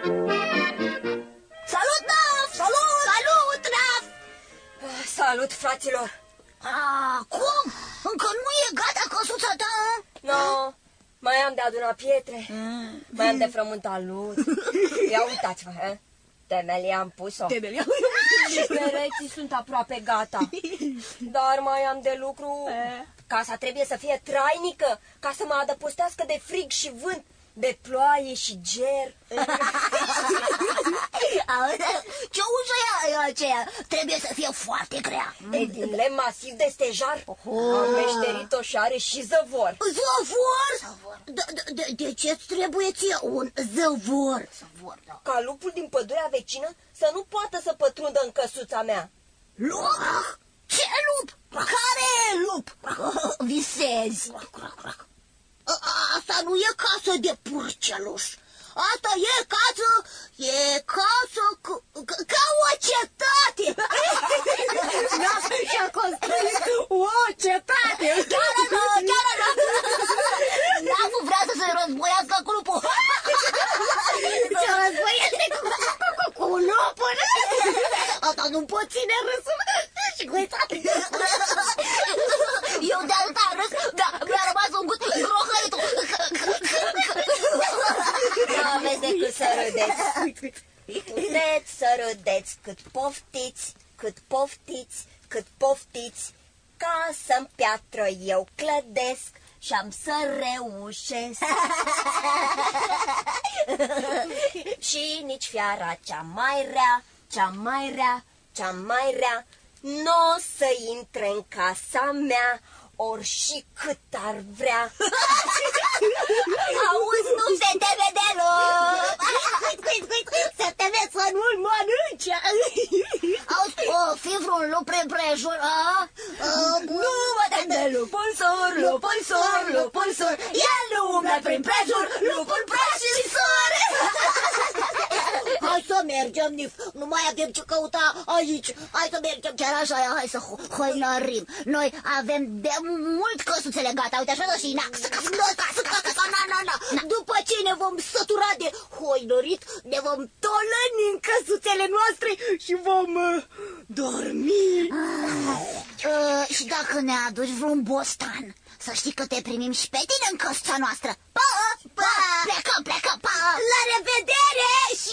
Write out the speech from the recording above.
Salut, Naf! Salut! Salut, Naf! Salut, fraților! Cum? Încă nu e gata căsuța ta? No, mai am de adunat pietre, mai am de frământat lut. Ia uitați-vă, he? Temelia am pus-o. Și pereții sunt aproape gata. Dar mai am de lucru. Casa trebuie să fie trainică, ca să mă adăpostească de frig și vânt, de ploaie și ger. Ce ușă e aceea? Trebuie să fie foarte grea. E din lemn masiv de stejar. Am meșterit-o și are și zăvor. Zăvor? De ce-ți trebuie ție un zăvor? Ca lupul din pădurea vecină să nu poată să pătrundă în căsuța mea. Lup? Ce lup? Care lup? Visezi. Asta nu e casă de purceluș. Asta e casă ca o cetate. Și-a construit o cetate. Chiar Nafu vrea să se războiască cu lupul. Se războiește cu lupul. Asta nu pot ține râsul. Și cu eu de atâta râs, mi-a rămas un gust rohăitul. Nu aveți decât să râdeți. Puteți să râdeți cât poftiți, cât poftiți, cât poftiți. Casă-n piatră eu clădesc și am să reușesc. Și nici fiara cea mai rea, cea mai rea, cea mai rea, n-o să intre în casa mea, ori și cât ar vrea. Auzi, nu se teme deloc. Se teme să nu-l mănânce. Auzi, o fi vreun lup prin prejur? Nu mă tem de lupul sur, lupul sur, lupul sur. El nu umblă prin prejur, lupul praf și sur. Hai să mergem, Nif, nu mai avem ce căuta aici. Hai să mergem chiar așa, hai să hoinărim. Noi avem de mult căsuțele gata, uite așa și na. După ce ne vom sătura de hoinărit, ne vom tolăni în căsuțele noastre și vom dormi. Și dacă ne aduci vreun bostan, să știi că te primim și pe tine în căsuța noastră. Pa! Plecăm, pa! La revedere!